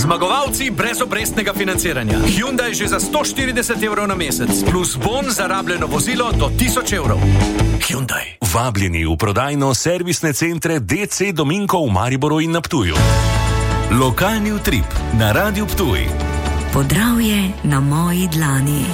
Zmagovalci brezobrestnega financiranja. Hyundai že za 140 evrov na mesec, plus bon za rabljeno vozilo do 1000 evrov. Hyundai. Vabljeni v prodajno servisne centre DC Dominko v Mariboru in na Ptuju. Lokalni utrip na Radiu Ptuj. Podravje na moji dlani.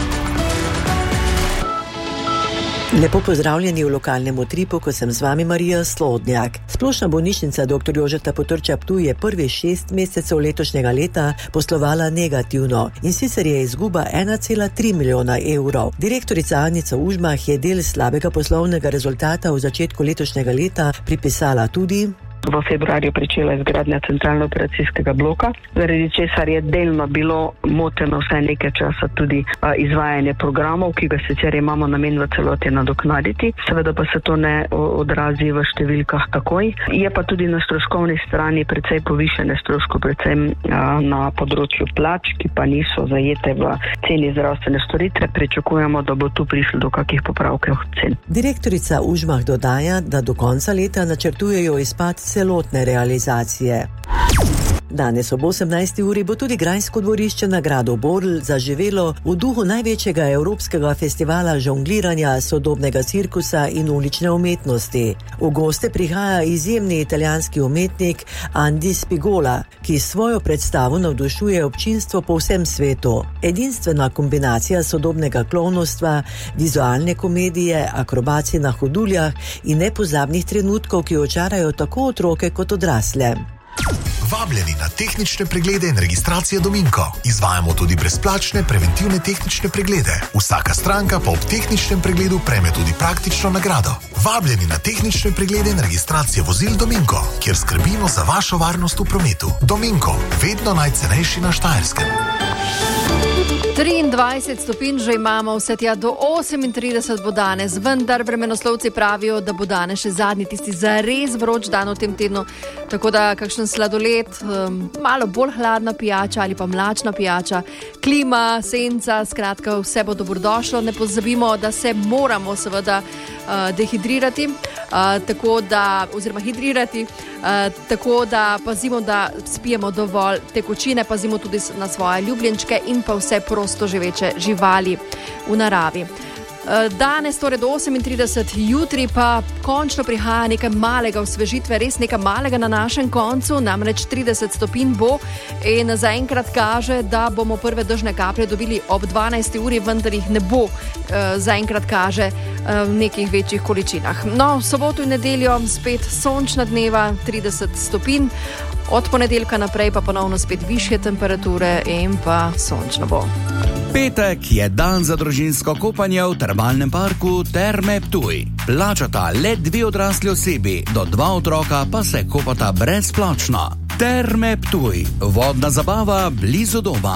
Lepo pozdravljeni v lokalnem utripu, ko sem z vami Marija Slodnjak. Splošna bolnišnica dr. Jožeta Potrča Ptuj je prvih 6 mesecev letošnjega leta poslovala negativno in sicer je izguba 1,3 milijona evrov. Direktorica Anica Užmah je del slabega poslovnega rezultata v začetku letošnjega leta pripisala tudi v februarju pričela izgradnja centralno-operacijskega bloka, zaradi česar je delno bilo moteno vsaj nekaj časa tudi izvajanje programov, ki ga sicer imamo namen v celoti nadoknaditi. Seveda pa se to ne odrazi v številkah takoj. Je pa tudi na stroškovni strani precej povišene stroške, predvsem na področju plač, ki pa niso zajete v ceni zdravstvene storitve. Pričakujemo, da bo tu prišlo do kakih popravkov cen. Direktorica Užmah dodaja, da do konca leta načrtujejo izpad celotne realizacije. Danes ob 18. uri bo tudi grajsko dvorišče na gradu Borl zaživelo v duhu največjega evropskega festivala žongliranja, sodobnega cirkusa in ulične umetnosti. V goste prihaja izjemni italijanski umetnik Andy Spigola, ki svojo predstavo navdušuje občinstvo po vsem svetu. Edinstvena kombinacija sodobnega klovnovstva, vizualne komedije, akrobacij na hoduljah in nepozabnih trenutkov, ki očarajo tako otroke kot odrasle. Vabljeni na tehnične preglede in registracije Dominko. Izvajamo tudi brezplačne preventivne tehnične preglede. Vsaka stranka pa ob tehničnem pregledu prejme tudi praktično nagrado. Vabljeni na tehnične preglede in registracije vozil Dominko, kjer skrbimo za vašo varnost v prometu. Dominko, vedno najcenejši na Štajerskem. 23 stopinj že imamo, vse tja do 38 bo danes, vendar vremenoslovci pravijo, da bo danes še zadnji tisti zares vroč dan v tem tednu, tako da kakšen sladoled, malo bolj hladna pijača ali pa mlačna pijača, klima, senca, skratka vse bo dobrodošlo. Ne pozabimo, da se moramo seveda dehidrirati, oziroma hidrirati, tako da pazimo, da spijemo dovolj tekočine, pazimo tudi na svoje ljubljenčke in pa vse prosto živeče živali v naravi. Danes torej do 38, jutri pa končno prihaja nekaj malega osvežitve, res nekaj malega na našem koncu, namreč 30 stopinj bo in zaenkrat kaže, da bomo prve dežne kaplje dobili ob 12. uri, vendar jih ne bo, zaenkrat kaže v nekih večjih količinah. No, v soboto in nedeljo spet sončna dneva, 30 stopinj, od ponedeljka naprej pa ponovno spet višje temperature in pa sončno bo. Petek je dan za družinsko kopanje v termalnem parku Terme Ptuj. Plačata le 2 odrasli osebi, do 2 otroka pa se kopata brezplačno. Terme Ptuj, vodna zabava blizu doma.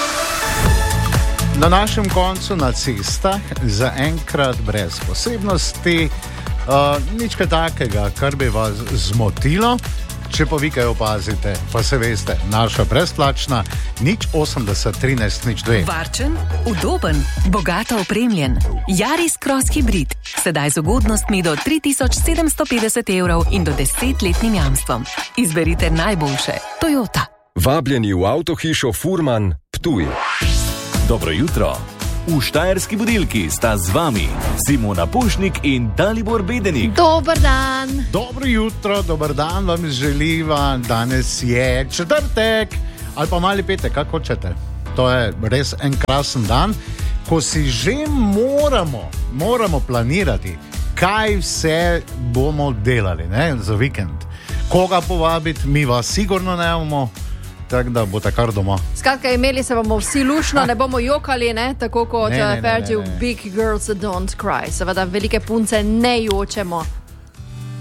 Na našem koncu na cestah zaenkrat brez posebnosti, nič kaj takega, kar bi vas zmotilo. Če pa vi kaj opazite, pa se veste, naša brezplačna 080 13 02. Varčen, udoben, bogato opremljen. Yaris Cross Hybrid, sedaj z ugodnostmi do 3750 evrov in do 10-letnim jamstvom. Izberite najboljše. Toyota. Vabljeni v avtohišo Furman Ptuj. Dobro jutro. V Štajerski budilki sta z vami Simona Pušnik in Dalibor Bedenik. Dober dan. Dobro jutro, dober dan vam želiva. Danes je četrtek ali pa mali petek, kako hočete. To je res en krasen dan, ko si že moramo planirati, kaj vse bomo delali, ne, za vikend. Koga povabiti, mi vas sigurno ne bomo. Tako da bo kar doma. Skratka, imeli se bomo vsi lušno, ne bomo jokali, ne? Tako kot Fergie Big Girls Don't Cry. Seveda, velike punce ne jočemo.